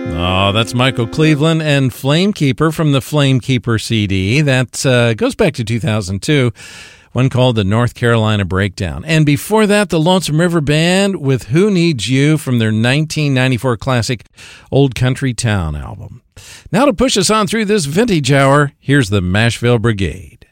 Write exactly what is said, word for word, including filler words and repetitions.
Oh, that's Michael Cleveland and Flamekeeper from the Flamekeeper C D. That uh, goes back to two thousand two, one called the North Carolina Breakdown. And before that, the Lonesome River Band with Who Needs You from their nineteen ninety-four classic Old Country Town album. Now to push us on through this vintage hour, here's the Mashville Brigade.